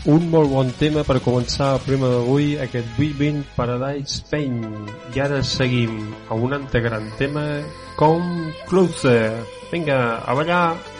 Un molt bon tema per començar el primer d'avui, aquest Weaving Paradise Pain. I ara seguim a un altre gran tema, Come Closer. Vinga, a ballar!